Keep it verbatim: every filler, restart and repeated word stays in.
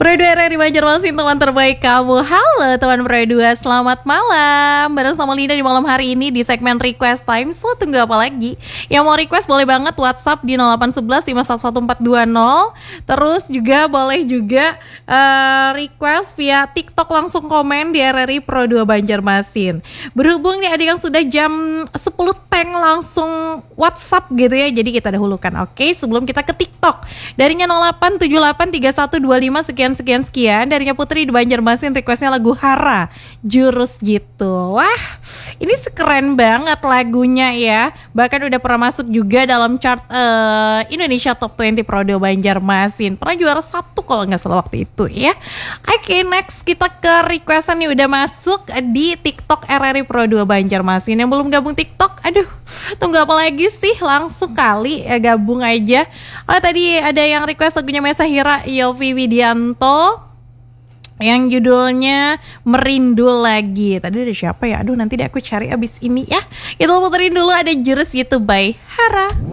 Pro dua R R I Banjarmasin, teman terbaik kamu. Halo teman Pro dua, selamat malam. Bareng sama Linda di malam hari ini di segmen Request Time. So tunggu apa lagi? Yang mau request boleh banget WhatsApp di nol delapan satu satu lima satu satu empat dua nol. Terus juga boleh juga uh, request via TikTok, langsung komen di R R I Pro dua Banjarmasin. Berhubung nih adik yang sudah jam sepuluh teng langsung WhatsApp gitu ya. Jadi kita dahulukan, oke, sebelum kita ke TikTok. Darinya nol delapan tujuh delapan tiga satu dua lima sekian sekian sekian. Darinya Putri di Banjarmasin, requestnya lagu Hara, Jurus gitu. Wah, ini keren banget lagunya ya. Bahkan udah pernah masuk juga dalam chart uh, Indonesia Top dua puluh Pro dua Banjarmasin. Pernah juara satu kalau nggak salah waktu itu ya. Oke, next kita ke requestan nih, udah masuk di TikTok R R I Pro dua Banjarmasin. Yang belum gabung TikTok, aduh, tunggu apa lagi sih? Langsung kali ya gabung aja. Oh, tadi ada yang request lagunya Mesa Hira, Yofi Widianto, yang judulnya Merindu Lagi. Tadi ada siapa ya? Aduh, nanti deh aku cari abis ini ya. Kita puterin dulu, ada Jurus gitu by Hara.